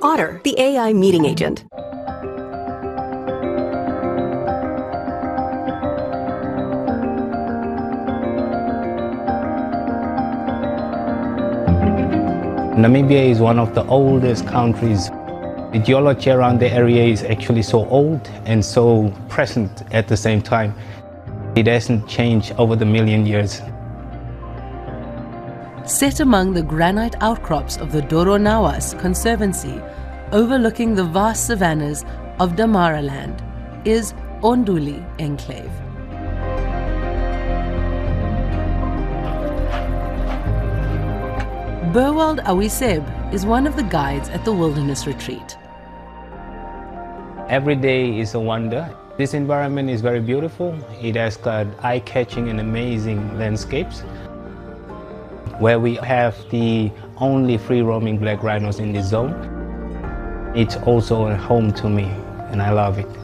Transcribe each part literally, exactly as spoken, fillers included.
Otter, the A I meeting agent. Namibia is one of the oldest countries. The geology around the area is actually so old and so present at the same time. It hasn't changed over the million years. Set among the granite outcrops of the Doronawas Conservancy, overlooking the vast savannas of Damaraland, is Onduli Enclave. Burwald Awiseb is one of the guides at the wilderness retreat. Every day is a wonder. This environment is very beautiful. It has got eye-catching and amazing landscapes, where we have the only free-roaming black rhinos in this zone. It's also a home to me, and I love it.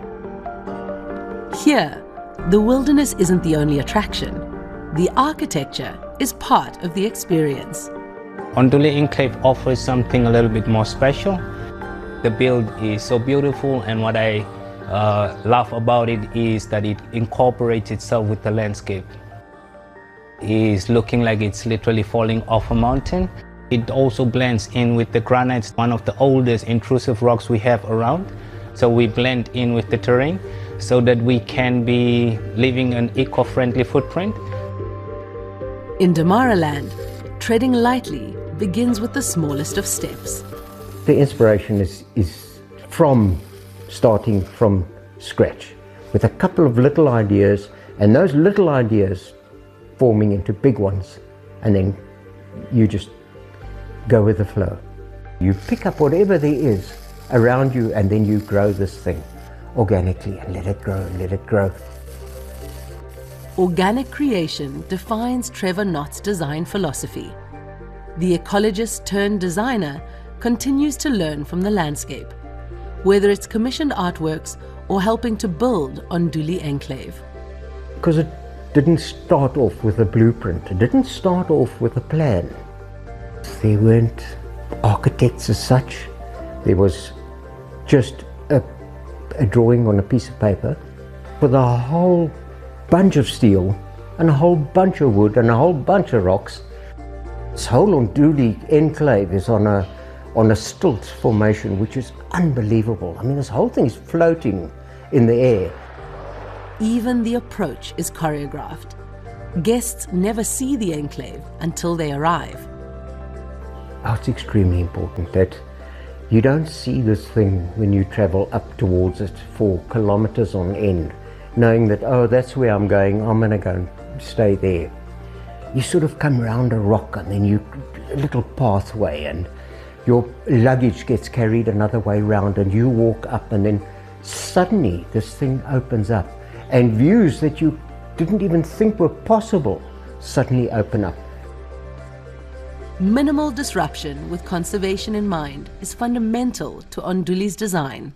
Here, the wilderness isn't the only attraction. The architecture is part of the experience. Onduli Enclave offers something a little bit more special. The build is so beautiful, and what I uh, love about it is that it incorporates itself with the landscape. It's looking like it's literally falling off a mountain. It also blends in with the granites, one of the oldest intrusive rocks we have around. So we blend in with the terrain so that we can be leaving an eco-friendly footprint. In Damaraland, treading lightly begins with the smallest of steps. The inspiration is, is from starting from scratch with a couple of little ideas, and those little ideas forming into big ones, and then you just go with the flow. You pick up whatever there is around you, and then you grow this thing organically and let it grow and let it grow. Organic creation defines Trevor Knott's design philosophy. The ecologist turned designer continues to learn from the landscape, whether it's commissioned artworks or helping to build Onduli Enclave. Because it didn't start off with a blueprint, it didn't start off with a plan. There weren't architects as such. There was just a, a drawing on a piece of paper with a whole bunch of steel and a whole bunch of wood and a whole bunch of rocks. This whole Onduli Enclave is on a on a stilt formation, which is unbelievable. I mean, this whole thing is floating in the air. Even the approach is choreographed. Guests never see the enclave until they arrive. Oh, it's extremely important that you don't see this thing when you travel up towards it for kilometers on end, knowing that, oh, that's where I'm going, I'm going to go and stay there. You sort of come around a rock, and then you, a little pathway, and your luggage gets carried another way round, and you walk up, and then suddenly this thing opens up, and views that you didn't even think were possible suddenly open up. Minimal disruption with conservation in mind is fundamental to Onduli's design.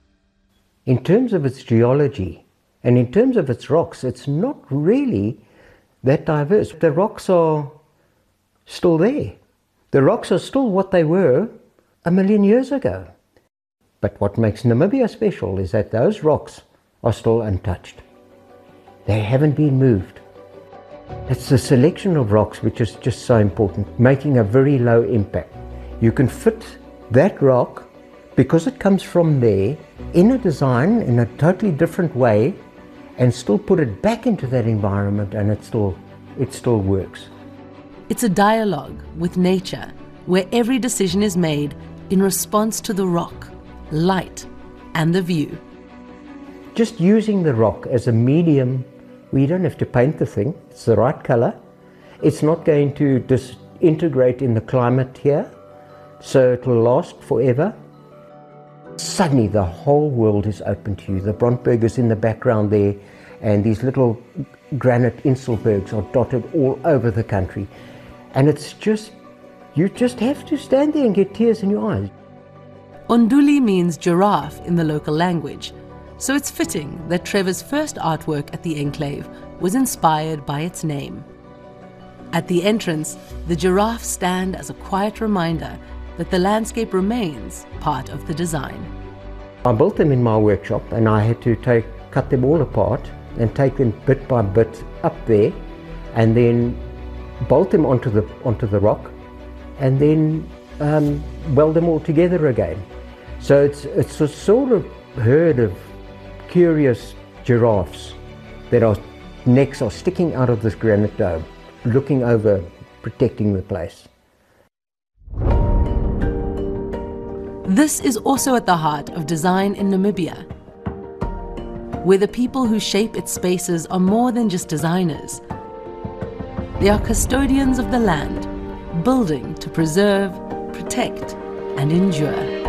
In terms of its geology and in terms of its rocks, it's not really that diverse. The rocks are still there. The rocks are still what they were a million years ago. But what makes Namibia special is that those rocks are still untouched. They haven't been moved. It's the selection of rocks which is just so important, making a very low impact. You can fit that rock, because it comes from there, in a design in a totally different way, and still put it back into that environment, and it still, it still works. It's a dialogue with nature, where every decision is made in response to the rock, light, and the view. Just using the rock as a medium, we don't have to paint the thing, it's the right color. It's not going to disintegrate in the climate here, so it will last forever. Suddenly the whole world is open to you. The Brandberg is in the background there, and these little granite Inselbergs are dotted all over the country. And it's just, you just have to stand there and get tears in your eyes. Onduli means giraffe in the local language, so it's fitting that Trevor's first artwork at the enclave was inspired by its name. At the entrance, the giraffes stand as a quiet reminder that the landscape remains part of the design. I built them in my workshop, and I had to take, cut them all apart and take them bit by bit up there, and then bolt them onto the, onto the rock, and then um, weld them all together again. So it's, it's a sort of herd of curious giraffes that are necks are sticking out of this granite dome, looking over, protecting the place. This is also at the heart of design in Namibia, where the people who shape its spaces are more than just designers. They are custodians of the land, building to preserve, protect, and endure.